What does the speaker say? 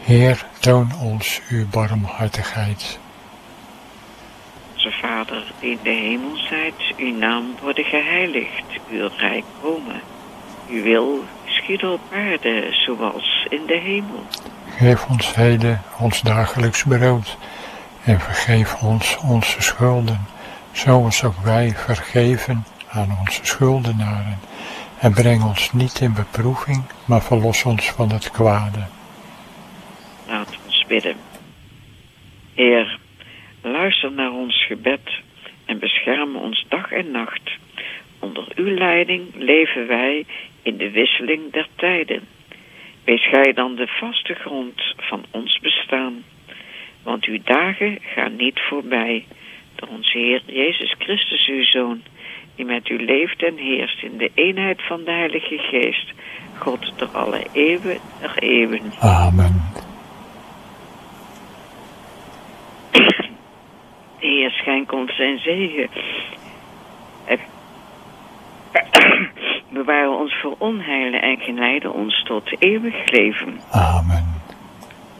Heer, toon ons uw barmhartigheid. Onze Vader, die in de hemel zijt, uw naam worden geheiligd, uw rijk komen. Uw wil geschieden op aarde, zoals in de hemel. Geef ons heden ons dagelijks brood en vergeef ons onze schulden, zoals ook wij vergeven aan onze schuldenaren. En breng ons niet in beproeving, maar verlos ons van het kwade. Laten we ons bidden. Heer, luister naar ons gebed en bescherm ons dag en nacht. Onder uw leiding leven wij in de wisseling der tijden. Wees gij dan de vaste grond van ons bestaan. Want uw dagen gaan niet voorbij. Door onze Heer Jezus Christus, uw Zoon, die met u leeft en heerst in de eenheid van de Heilige Geest, God door alle eeuwen der eeuwen. Amen. De Heer schenk ons zijn zegen. Bewaar ons voor onheilen en geleide ons tot eeuwig leven. Amen.